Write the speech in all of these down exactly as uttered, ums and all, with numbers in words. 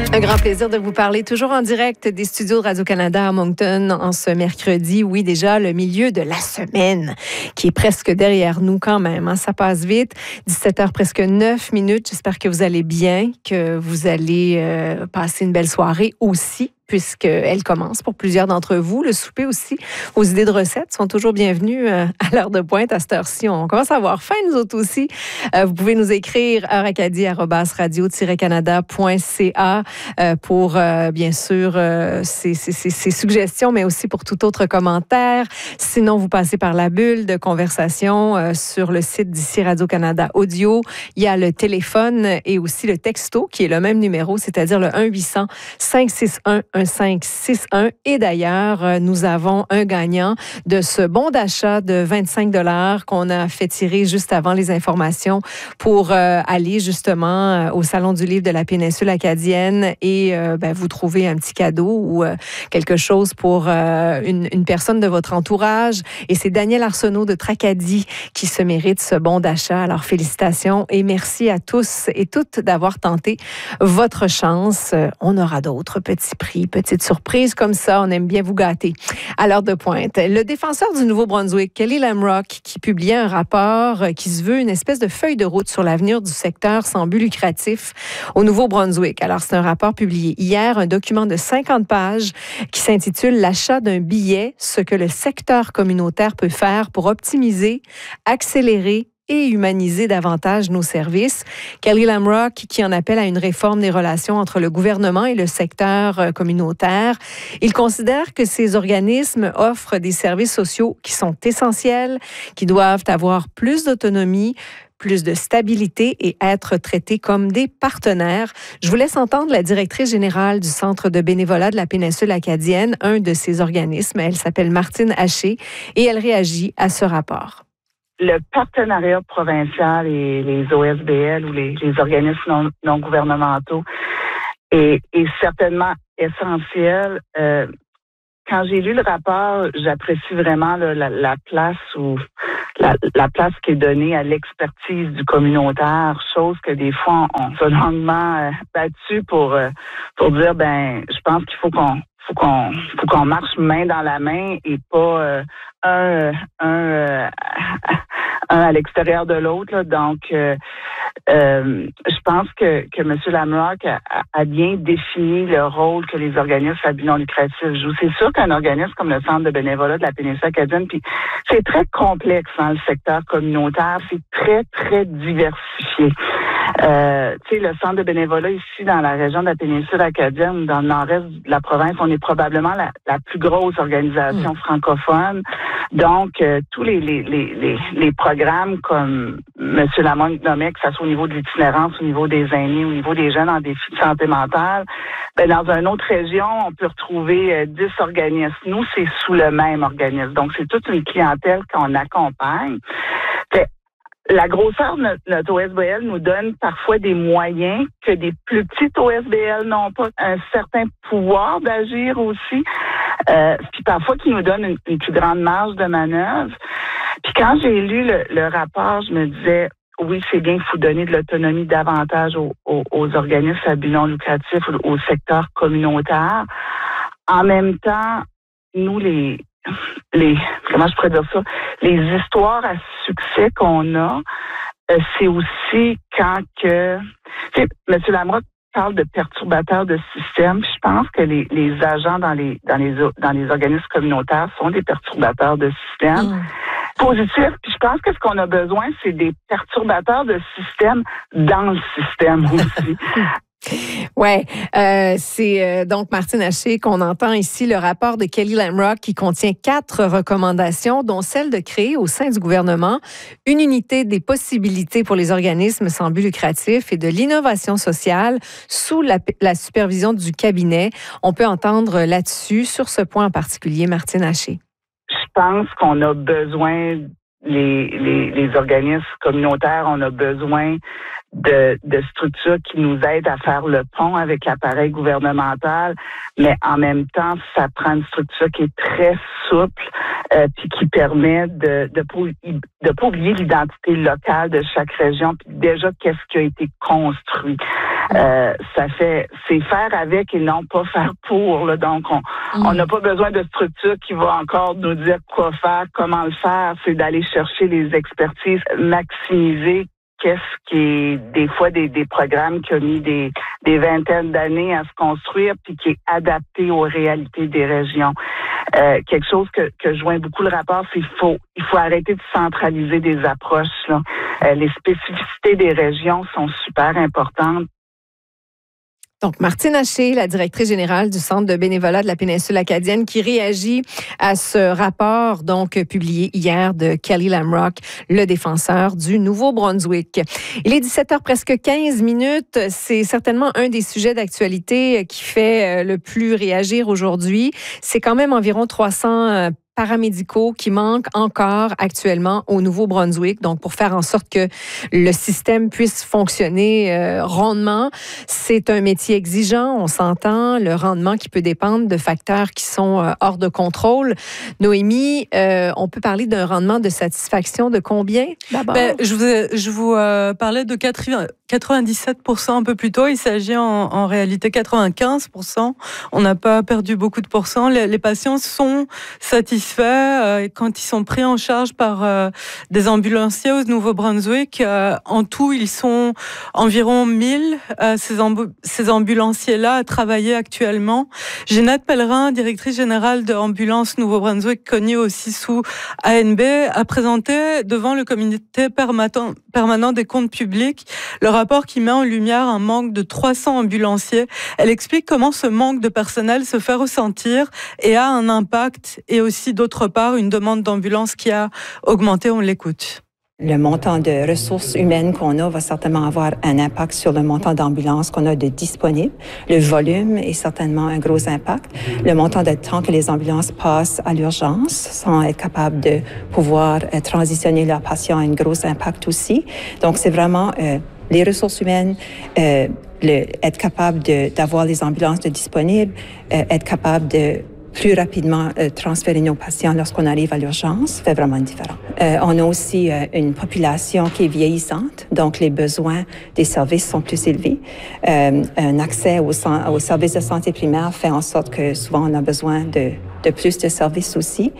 Un grand plaisir de vous parler, toujours en direct des studios de Radio-Canada à Moncton en ce mercredi. Oui, déjà le milieu de la semaine qui est presque derrière nous quand même. Hein. Ça passe vite. dix-sept heures, presque neuf minutes. J'espère que vous allez bien, que vous allez euh, passer une belle soirée aussi, puisqu'elle commence pour plusieurs d'entre vous. Le souper aussi, vos idées de recettes sont toujours bienvenues euh, à l'heure de pointe à cette heure-ci. On commence à avoir faim, nous autres aussi. Euh, vous pouvez nous écrire heure acadie arobase radio tiret canada point c a euh, pour, euh, bien sûr, euh, ces, ces, ces, ces suggestions, mais aussi pour tout autre commentaire. Sinon, vous passez par la bulle de conversation euh, sur le site d'ici Radio-Canada Audio. Il y a le téléphone et aussi le texto, qui est le même numéro, c'est-à-dire le un huit cents cinq six un un cinq six un. Et d'ailleurs, nous avons un gagnant de ce bon d'achat de vingt-cinq dollars qu'on a fait tirer juste avant les informations pour euh, aller justement au Salon du livre de la péninsule acadienne et euh, ben, vous trouver un petit cadeau ou euh, quelque chose pour euh, une, une personne de votre entourage. Et c'est Daniel Arsenault de Tracadie qui se mérite ce bon d'achat. Alors, félicitations et merci à tous et toutes d'avoir tenté votre chance. On aura d'autres petits prix, petites surprises comme ça. On aime bien vous gâter. À l'heure de pointe, le défenseur du Nouveau-Brunswick, Kelly Lamrock, qui publiait un rapport qui se veut une espèce de feuille de route sur l'avenir du secteur sans but lucratif au Nouveau-Brunswick. Alors, c'est un rapport publié hier, un document de cinquante pages qui s'intitule « L'achat d'un billet, ce que le secteur communautaire peut faire pour optimiser, accélérer et humaniser davantage nos services ». Kelly Lamrock, qui en appelle à une réforme des relations entre le gouvernement et le secteur communautaire. Il considère que ces organismes offrent des services sociaux qui sont essentiels, qui doivent avoir plus d'autonomie, plus de stabilité et être traités comme des partenaires. Je vous laisse entendre la directrice générale du Centre de bénévolat de la péninsule acadienne, un de ces organismes. Elle s'appelle Martine Haché et elle réagit à ce rapport. Le partenariat provincial et les O S B L ou les, les organismes non, non gouvernementaux est, est certainement essentiel. Euh, quand j'ai lu le rapport, j'apprécie vraiment là, la, la place où la, la place qui est donnée à l'expertise du communautaire, chose que des fois on s'est longuement euh, battu pour euh, pour dire ben je pense qu'il faut qu'on faut qu'on faut qu'on marche main dans la main et pas euh, un un euh, un à l'extérieur de l'autre là. Donc euh, euh, je pense que que M. Lamrock a, a bien défini le rôle que les organismes à but non lucratif jouent. C'est sûr qu'un organisme comme le Centre de bénévolat de la péninsule acadienne, puis c'est très complexe dans le secteur communautaire, c'est très très diversifié. Euh, tu sais, le Centre de bénévolat ici dans la région de la péninsule acadienne, dans le nord-est de la province, on est probablement la, la plus grosse organisation mmh. francophone. Donc, euh, tous les, les, les, les, les programmes comme M. Lamont nommait, que ce soit au niveau de l'itinérance, au niveau des aînés, au niveau des jeunes en défi de santé mentale, ben, dans une autre région, on peut retrouver euh, dix organismes. Nous, c'est sous le même organisme. Donc, c'est toute une clientèle qu'on accompagne. Fait, la grosseur de notre, notre O S B L nous donne parfois des moyens que des plus petites O S B L n'ont pas, un certain pouvoir d'agir aussi, euh, puis parfois qui nous donne une, une plus grande marge de manœuvre. Puis quand j'ai lu le, le rapport, je me disais, oui, c'est bien, il faut donner de l'autonomie davantage aux, aux, aux organismes à but non lucratif, au, au secteur communautaire. En même temps, nous, les les comment je pourrais dire ça, les histoires à succès qu'on a, euh, c'est aussi quand que tu sais, M. Lamrock parle de perturbateurs de système. Je pense que les, les agents dans les dans les dans les organismes communautaires sont des perturbateurs de système. Mmh. Positif. Puis je pense que ce qu'on a besoin, c'est des perturbateurs de système dans le système aussi. Oui, euh, c'est euh, donc Martine Haché qu'on entend ici, le rapport de Kelly Lamrock qui contient quatre recommandations, dont celle de créer au sein du gouvernement une unité des possibilités pour les organismes sans but lucratif et de l'innovation sociale sous la, la supervision du cabinet. On peut entendre là-dessus, sur ce point en particulier, Martine Haché. Je pense qu'on a besoin, les, les, les organismes communautaires, on a besoin de, de structures qui nous aident à faire le pont avec l'appareil gouvernemental, mais en même temps, ça prend une structure qui est très souple, euh, puis qui permet de de pas, de pas oublier l'identité locale de chaque région, puis déjà qu'est-ce qui a été construit. Euh, ça fait, c'est faire avec et non pas faire pour. Là. Donc, on on n'a pas besoin de structure qui va encore nous dire quoi faire, comment le faire. C'est d'aller chercher les expertises, maximiser qu'est-ce qui est des fois des, des programmes qui ont mis des, des vingtaines d'années à se construire puis qui est adapté aux réalités des régions. Euh, quelque chose que, que joint beaucoup le rapport, c'est qu'il faut, il faut arrêter de centraliser des approches. Là. Euh, les spécificités des régions sont super importantes. Donc, Martine Haché, la directrice générale du Centre de bénévolat de la péninsule acadienne, qui réagit à ce rapport donc publié hier de Kelly Lamrock, le défenseur du Nouveau-Brunswick. Il est dix-sept heures presque quinze minutes. C'est certainement un des sujets d'actualité qui fait le plus réagir aujourd'hui. C'est quand même environ trois cents paramédicaux qui manquent encore actuellement au Nouveau-Brunswick, donc pour faire en sorte que le système puisse fonctionner euh, rondement. C'est un métier exigeant, on s'entend, le rendement qui peut dépendre de facteurs qui sont euh, hors de contrôle. Noémie, euh, on peut parler d'un rendement de satisfaction de combien d'abord? Ben, je vous, je vous euh, parlais de quatre-vingt-dix-sept pour cent un peu plus tôt. Il s'agit en, en réalité quatre-vingt-quinze pour cent. On n'a pas perdu beaucoup de pourcents. Les, les patients sont satisfaits euh, quand ils sont pris en charge par euh, des ambulanciers au Nouveau-Brunswick. Euh, en tout, ils sont environ mille, euh, ces, amb- ces ambulanciers-là, à travailler actuellement. Ginette Pellerin, directrice générale de Ambulance Nouveau-Brunswick, connue aussi sous A N B, a présenté devant le comité permanent, permanent des comptes publics le rapport qui met en lumière un manque de trois cents ambulanciers. Elle explique comment ce manque de personnel se fait ressentir et a un impact, et aussi d'autre part une demande d'ambulance qui a augmenté. On l'écoute. Le montant de ressources humaines qu'on a va certainement avoir un impact sur le montant d'ambulances qu'on a de disponibles. Le volume est certainement un gros impact. Le montant de temps que les ambulances passent à l'urgence sans être capables de pouvoir euh, transitionner leurs patients a un gros impact aussi. Donc, c'est vraiment euh, les ressources humaines, euh, le, être capable de, d'avoir les ambulances de disponibles, euh, être capable de plus rapidement euh, transférer nos patients lorsqu'on arrive à l'urgence fait vraiment une différence. Euh, on a aussi euh, une population qui est vieillissante, donc les besoins des services sont plus élevés. Euh, un accès aux, aux services de santé primaire fait en sorte que souvent on a besoin de, de plus de services aussi.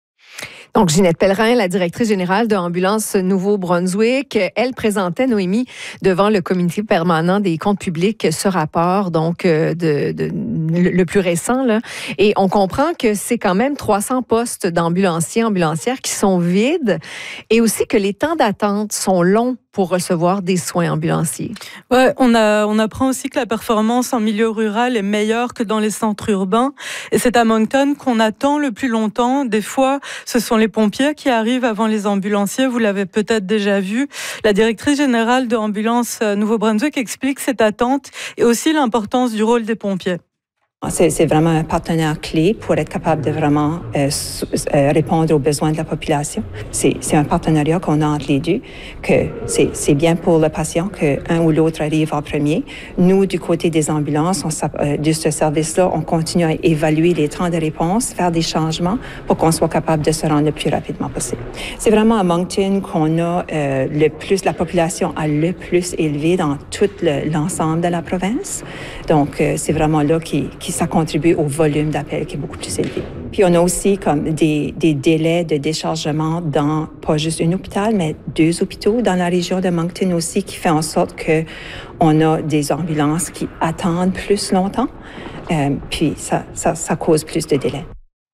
Donc, Ginette Pellerin, la directrice générale de Ambulance Nouveau-Brunswick, elle présentait, Noémie, devant le comité permanent des comptes publics, ce rapport, donc, de, de, le plus récent, là. Et on comprend que c'est quand même trois cents postes d'ambulanciers, ambulancières qui sont vides, et aussi que les temps d'attente sont longs pour recevoir des soins ambulanciers. Ouais, on a, on apprend aussi que la performance en milieu rural est meilleure que dans les centres urbains. Et c'est à Moncton qu'on attend le plus longtemps. Des fois, ce sont les pompiers qui arrivent avant les ambulanciers. Vous l'avez peut-être déjà vu. La directrice générale de Ambulance Nouveau-Brunswick explique cette attente et aussi l'importance du rôle des pompiers. C'est, c'est vraiment un partenaire clé pour être capable de vraiment euh, euh, répondre aux besoins de la population. C'est, c'est un partenariat qu'on a entre les deux, que c'est, c'est bien pour le patient qu'un ou l'autre arrive en premier. Nous, du côté des ambulances, on, euh, de ce service-là, on continue à évaluer les temps de réponse, faire des changements pour qu'on soit capable de se rendre le plus rapidement possible. C'est vraiment à Moncton qu'on a euh, le plus, la population a le plus élevé dans tout le, l'ensemble de la province. Donc, euh, c'est vraiment là qui, qui ça contribue au volume d'appels qui est beaucoup plus élevé. Puis on a aussi comme des, des délais de déchargement dans pas juste un hôpital, mais deux hôpitaux dans la région de Moncton aussi, qui fait en sorte que on a des ambulances qui attendent plus longtemps. Euh, puis ça, ça, ça cause plus de délais.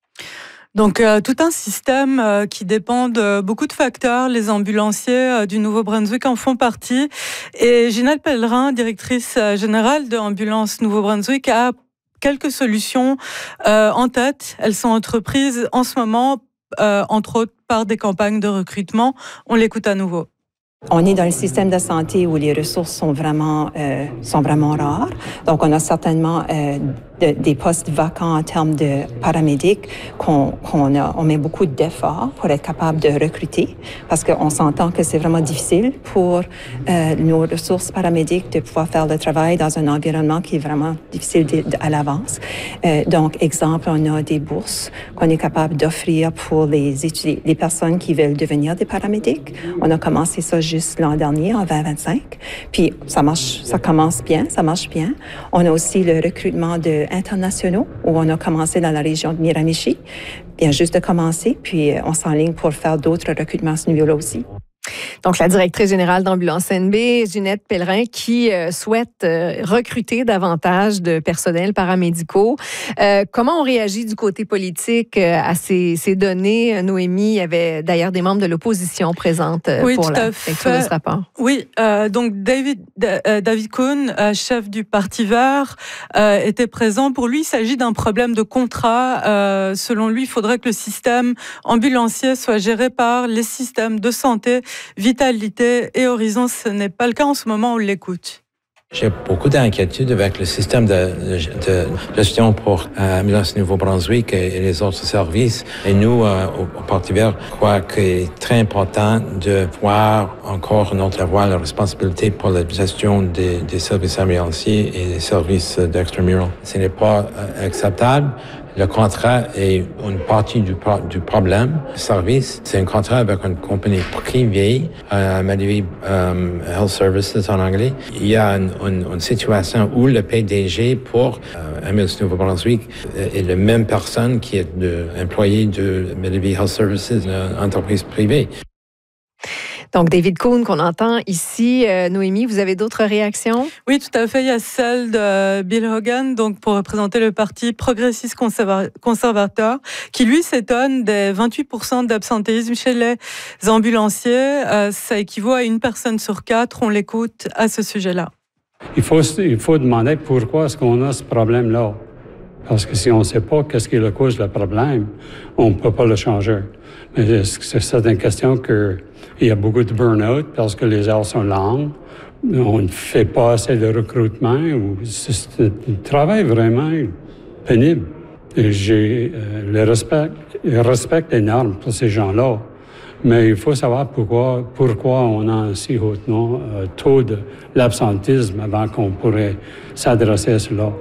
Donc, euh, tout un système euh, qui dépend de beaucoup de facteurs. Les ambulanciers euh, du Nouveau-Brunswick en font partie. Et Ginette Pellerin, directrice générale de Ambulance Nouveau-Brunswick, a quelques solutions euh, en tête. Elles sont entreprises en ce moment, euh, entre autres par des campagnes de recrutement. On l'écoute à nouveau. On est dans le système de santé où les ressources sont vraiment, euh, sont vraiment rares. Donc, on a certainement euh, de, des postes vacants en termes de paramédics qu'on, qu'on a, on met beaucoup d'efforts pour être capable de recruter parce qu'on s'entend que c'est vraiment difficile pour euh, nos ressources paramédiques de pouvoir faire le travail dans un environnement qui est vraiment difficile de, de, à l'avance. Euh, donc, exemple, on a des bourses qu'on est capable d'offrir pour les étudiants, les personnes qui veulent devenir des paramédics. On a commencé ça juste l'an dernier, en vingt vingt-cinq. Puis, ça marche, ça commence bien, ça marche bien. On a aussi le recrutement de internationaux où on a commencé dans la région de Miramichi. Il vient juste de commencer, puis on s'enligne pour faire d'autres recrutements à ce niveau-là aussi. Donc, la directrice générale d'Ambulance N B, Ginette Pellerin, qui euh, souhaite euh, recruter davantage de personnels paramédicaux. Euh, comment on réagit du côté politique euh, à ces, ces données? Noémie, il y avait d'ailleurs des membres de l'opposition présentes euh, oui, pour tout la à lecture fait. de ce rapport. Oui, euh, donc David, euh, David Cohn, euh, chef du Parti vert, euh, était présent. Pour lui, il s'agit d'un problème de contrat. Euh, selon lui, il faudrait que le système ambulancier soit géré par les systèmes de santé, Vitalité et Horizon. Ce n'est pas le cas en ce moment, on l'écoute. J'ai beaucoup d'inquiétudes avec le système de, de, de gestion pour euh, Ambulance Nouveau-Brunswick et, et les autres services. Et nous, euh, au, au Parti vert, je crois qu'il est très important de voir encore notre avoir la responsabilité pour la gestion des, des services ambulanciers et des services d'extramural. Ce n'est pas euh, acceptable. Le contrat est une partie du, pro- du problème. Le service, c'est un contrat avec une compagnie privée, euh, Medivie um, Health Services en anglais. Il y a une, une, une situation où le P D G pour euh, Ambulance Nouveau-Brunswick est la même personne qui est de, employé de Medivie Health Services, une entreprise privée. Donc, David Cohn, qu'on entend ici. Euh, Noémie, vous avez d'autres réactions? Oui, tout à fait. Il y a celle de Bill Hogan, donc pour représenter le Parti progressiste conserva- conservateur, qui lui s'étonne des vingt-huit pour cent d'absentéisme chez les ambulanciers. Euh, ça équivaut à une personne sur quatre. On l'écoute à ce sujet-là. Il faut, il faut demander pourquoi est-ce qu'on a ce problème-là. Parce que si on ne sait pas qu'est-ce qui est la cause du problème, on ne peut pas le changer. Mais c'est, c'est une question qu'il y a beaucoup de burn-out parce que les heures sont longues. On ne fait pas assez de recrutement. C'est un travail vraiment pénible. Et j'ai euh, le respect, le respect énorme pour ces gens-là. Mais il faut savoir pourquoi, pourquoi on a un si haut euh, taux de l'absentisme avant qu'on pourrait s'adresser à cela.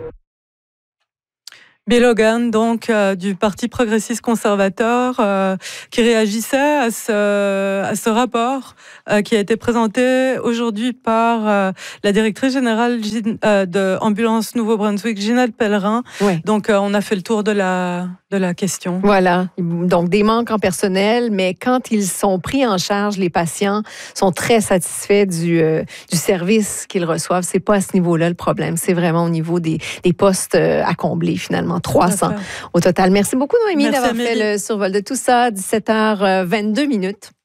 Bill Hogan, donc, euh, du Parti progressiste conservateur, euh, qui réagissait à ce, à ce rapport euh, qui a été présenté aujourd'hui par euh, la directrice générale euh, de Ambulance Nouveau-Brunswick, Ginette Pellerin. Oui. Donc, euh, on a fait le tour de la, de la question. Voilà. Donc, des manques en personnel, mais quand ils sont pris en charge, les patients sont très satisfaits du, euh, du service qu'ils reçoivent. C'est pas à ce niveau-là le problème. C'est vraiment au niveau des, des postes euh, à combler, finalement. trois cents au total. Merci beaucoup, Noémie, Merci, d'avoir Amélie. fait le survol de tout ça. dix-sept heures vingt-deux minutes.